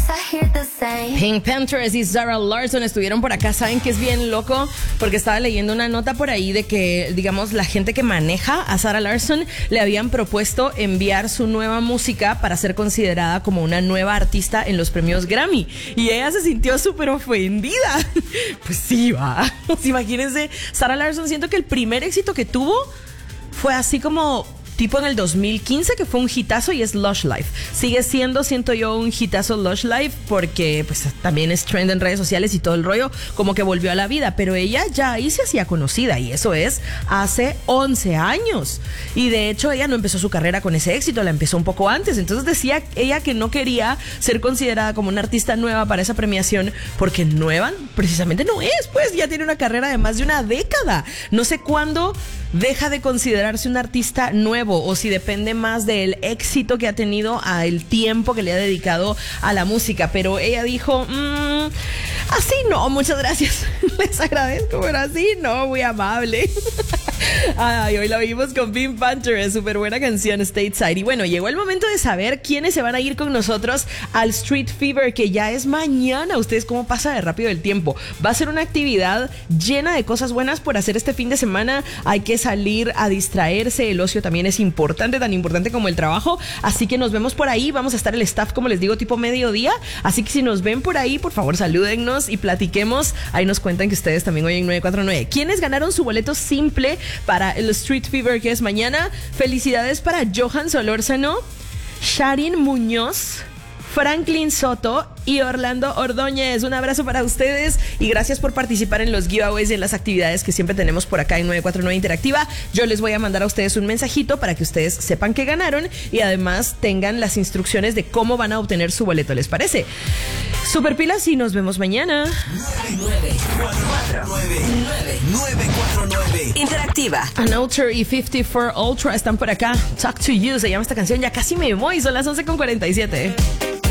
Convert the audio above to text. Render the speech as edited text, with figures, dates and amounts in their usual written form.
Pink Panthers y Zara Larsson estuvieron por acá. Saben que es bien loco porque estaba leyendo una nota por ahí de que, digamos, la gente que maneja a Zara Larsson le habían propuesto enviar su nueva música para ser considerada como una nueva artista en los premios Grammy. Y ella se sintió súper ofendida. Pues sí, va. Imagínense, Zara Larsson, siento que el primer éxito que tuvo fue así como tipo en el 2015, que fue un hitazo, y es Lush Life. Sigue siendo, siento yo, un hitazo Lush Life porque pues también es trend en redes sociales y todo el rollo, como que volvió a la vida, pero ella ya ahí se hacía conocida, y eso es hace 11 años. Y de hecho ella no empezó su carrera con ese éxito, la empezó un poco antes. Entonces decía ella que no quería ser considerada como una artista nueva para esa premiación, porque nueva precisamente no es, pues ya tiene una carrera de más de una década. No sé cuándo deja de considerarse un artista nuevo, o si depende más del éxito que ha tenido al tiempo que le ha dedicado a la música. Pero ella dijo, así no, muchas gracias, les agradezco, pero así no, muy amable. Ay, hoy la vimos con Pink Panthers, súper buena canción, Stateside. Y bueno, llegó el momento de saber quiénes se van a ir con nosotros al Street Fever, que ya es mañana. Ustedes, cómo pasa de rápido el tiempo. Va a ser una actividad llena de cosas buenas por hacer este fin de semana. Hay que salir a distraerse, el ocio también es importante, tan importante como el trabajo. Así que nos vemos por ahí. Vamos a estar el staff, como les digo, tipo mediodía. Así que si nos ven por ahí, por favor, salúdennos y platiquemos. Ahí nos cuentan que ustedes también oyen 949. ¿Quiénes ganaron su boleto simple para el Street Fever, que es mañana? Felicidades para Johan Solórzano, Sharin Muñoz, Franklin Soto y Orlando Ordóñez. Un abrazo para ustedes y gracias por participar en los giveaways y en las actividades que siempre tenemos por acá en 949 Interactiva. Yo les voy a mandar a ustedes un mensajito para que ustedes sepan que ganaron y además tengan las instrucciones de cómo van a obtener su boleto. ¿Les parece? Super pilas y nos vemos mañana. 949 Interactiva. Anouter y 54 Ultra están por acá. Talk to You se llama esta canción. Ya casi me voy, son las 11:47.